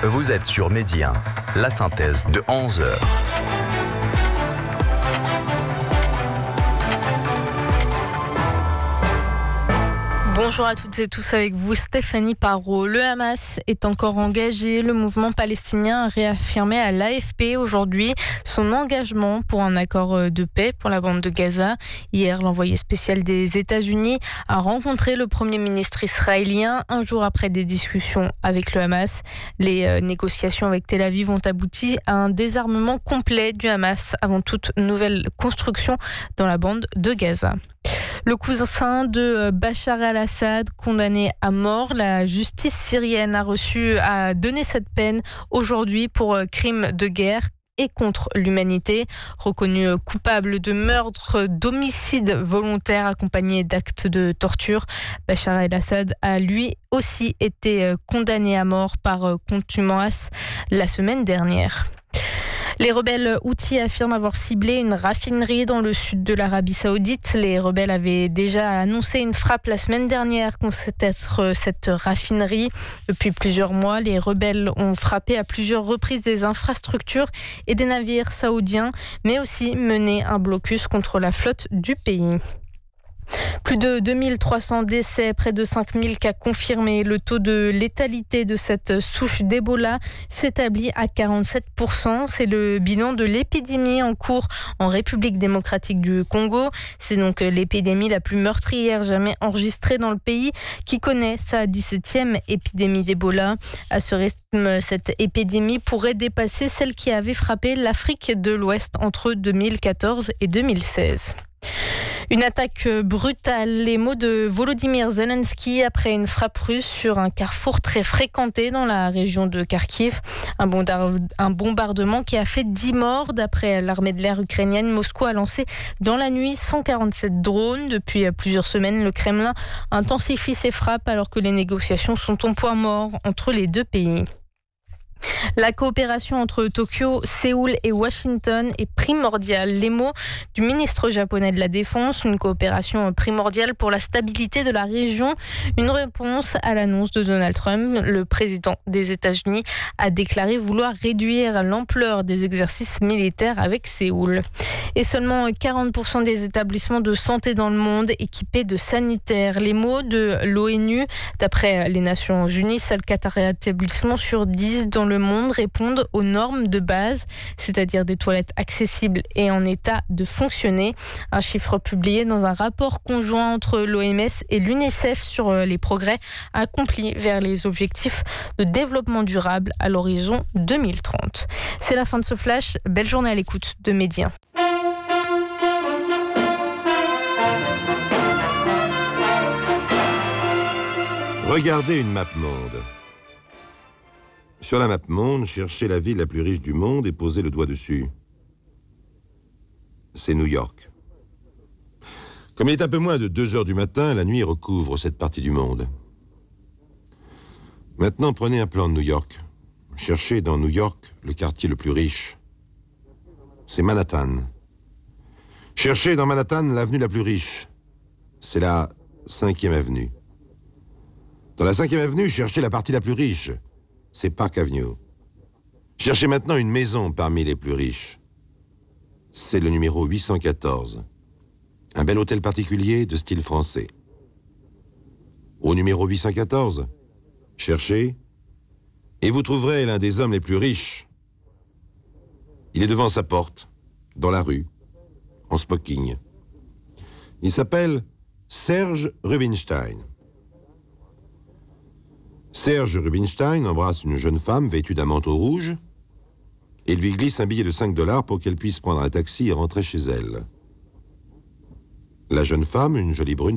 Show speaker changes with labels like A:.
A: Vous êtes sur Midi 1, la synthèse de 11h.
B: Bonjour à toutes et tous, avec vous Stéphanie Parot. Le Hamas est encore engagé. Le mouvement palestinien a réaffirmé à l'AFP aujourd'hui son engagement pour un accord de paix pour la bande de Gaza. Hier, l'envoyé spécial des États-Unis a rencontré le Premier ministre israélien un jour après des discussions avec le Hamas. Les négociations avec Tel Aviv ont abouti à un désarmement complet du Hamas avant toute nouvelle construction dans la bande de Gaza. Le cousin de Bachar el-Assad, condamné à mort, la justice syrienne a donné cette peine aujourd'hui pour crime de guerre et contre l'humanité. Reconnu coupable de meurtre, d'homicide volontaire accompagné d'actes de torture, Bachar el-Assad a lui aussi été condamné à mort par contumace la semaine dernière. Les rebelles houthis affirment avoir ciblé une raffinerie dans le sud de l'Arabie Saoudite. Les rebelles avaient déjà annoncé une frappe la semaine dernière contre cette raffinerie. Depuis plusieurs mois, les rebelles ont frappé à plusieurs reprises des infrastructures et des navires saoudiens, mais aussi mené un blocus contre la flotte du pays. Plus de 2300 décès, près de 5000 cas confirmés. Le taux de létalité de cette souche d'Ebola s'établit à 47%. C'est le bilan de l'épidémie en cours en République démocratique du Congo. C'est donc l'épidémie la plus meurtrière jamais enregistrée dans le pays, qui connaît sa 17e épidémie d'Ebola. À ce rythme, cette épidémie pourrait dépasser celle qui avait frappé l'Afrique de l'Ouest entre 2014 et 2016. Une attaque brutale, les mots de Volodymyr Zelensky après une frappe russe sur un carrefour très fréquenté dans la région de Kharkiv. Un bombardement qui a fait 10 morts. D'après l'armée de l'air ukrainienne, Moscou a lancé dans la nuit 147 drones. Depuis plusieurs semaines, le Kremlin intensifie ses frappes alors que les négociations sont au point mort entre les deux pays. La coopération entre Tokyo, Séoul et Washington est primordiale. Les mots du ministre japonais de la Défense, une coopération primordiale pour la stabilité de la région. Une réponse à l'annonce de Donald Trump. Le président des États-Unis a déclaré vouloir réduire l'ampleur des exercices militaires avec Séoul. Et seulement 40% des établissements de santé dans le monde équipés de sanitaires. Les mots de l'ONU, d'après les Nations Unies, seuls 4 établissements sur 10 dans le monde répondent aux normes de base, c'est-à-dire des toilettes accessibles et en état de fonctionner. Un chiffre publié dans un rapport conjoint entre l'OMS et l'UNICEF sur les progrès accomplis vers les objectifs de développement durable à l'horizon 2030. C'est la fin de ce flash. Belle journée à l'écoute de Midi 1.
C: Regardez une map monde. Sur la map monde, cherchez la ville la plus riche du monde et posez le doigt dessus. C'est New York. Comme il est un peu moins de 2 heures du matin, la nuit recouvre cette partie du monde. Maintenant, prenez un plan de New York. Cherchez dans New York le quartier le plus riche. C'est Manhattan. Cherchez dans Manhattan l'avenue la plus riche. C'est la 5e avenue. Dans la 5e avenue, cherchez la partie la plus riche. C'est Park Avenue. Cherchez maintenant une maison parmi les plus riches. C'est le numéro 814. Un bel hôtel particulier de style français. Au numéro 814, cherchez et vous trouverez l'un des hommes les plus riches. Il est devant sa porte, dans la rue, en smoking. Il s'appelle Serge Rubinstein. Serge Rubinstein embrasse une jeune femme vêtue d'un manteau rouge et lui glisse un billet de $5 pour qu'elle puisse prendre un taxi et rentrer chez elle. La jeune femme, une jolie brune